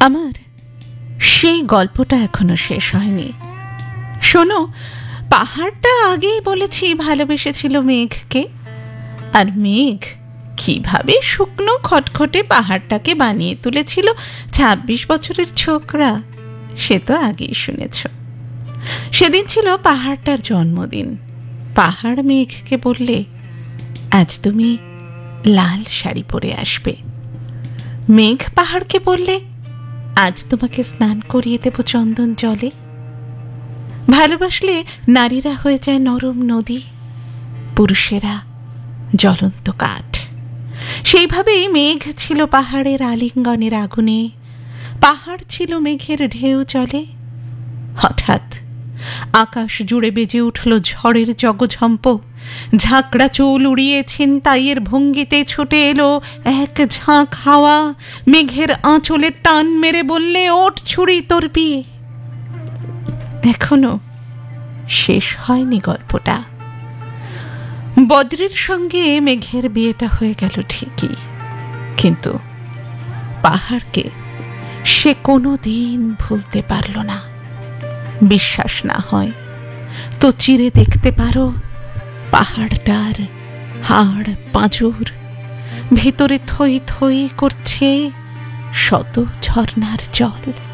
আমার সেই গল্পটা এখনো শেষ হয়নি। শোনো, পাহাড়টা আগেই বলেছি ভালোবেসেছিল মেঘকে, আর মেঘ কিভাবে শুকনো খটখটে পাহাড়টাকে বানিয়ে তুলেছিল ২৬ বছরের ছোকরা, সে তো আগেই শুনেছ। সেদিন ছিল পাহাড়টার জন্মদিন। পাহাড় মেঘকে বললে, আজ তুমি লাল শাড়ি পরে আসবে। মেঘ পাহাড়কে বললে, আজ তোমাকে স্নান করিয়ে দেব চন্দন জলে। ভালোবাসলে নারীরা হয়ে যায় নরম নদী, পুরুষেরা জ্বলন্ত কাঠ। সেইভাবেই মেঘ ছিল পাহাড়ের আলিঙ্গনের আগুনে, পাহাড় ছিল মেঘের ঢেউ জলে। হঠাৎ আকাশ জুড়ে বেজে উঠল ঝড়ের জগঝম্প। ঝাঁকড়া চুল উড়িয়ে ছিনতাইয়ের ভঙ্গিতে ছুটে এলো এক ঝাঁক হাওয়া। মেঘের আঁচলে টান মেরে বললে, ওঠ ছুরি তোর বিয়ে। এখনো শেষ হয়নি গল্পটা। বদ্রের সঙ্গে মেঘের বিয়েটা হয়ে গেল ঠিকই, কিন্তু পাহাড়কে সে কোনো দিন ভুলতে পারল না। বিশ্বাস না হয় তো চিরে দেখতে পারো পাহাড়টার হাড় পাঁজর, ভিতরে থই থই করছে শত ঝর্ণার জল।